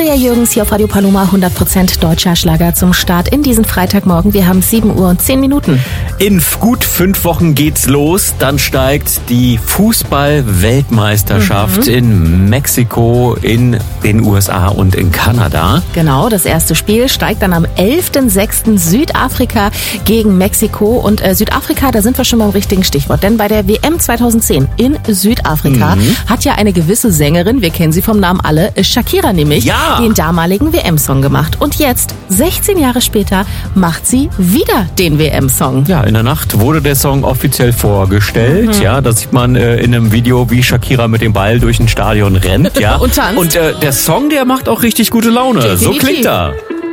Maja Jürgens hier auf Radio Paloma, 100% deutscher Schlager zum Start in diesen Freitagmorgen. Wir haben 7 Uhr und 10 Minuten. In gut 5 Wochen geht's los. Dann steigt die Fußball-Weltmeisterschaft in Mexiko, in den USA und in Kanada. Genau, das erste Spiel steigt dann am 11.06. Südafrika gegen Mexiko. Und Südafrika, da sind wir schon beim richtigen Stichwort. Denn bei der WM 2010 in Südafrika hat ja eine gewisse Sängerin, wir kennen sie vom Namen alle, Shakira nämlich, den damaligen WM-Song gemacht. Und jetzt, 16 Jahre später, macht sie wieder den WM-Song. Ja, in der Nacht wurde der Song offiziell vorgestellt. Ja, da sieht man in einem Video, wie Shakira mit dem Ball durch ein Stadion rennt. Ja. Und tanzt. Und der Song, der macht auch richtig gute Laune. Definitiv. So klingt er.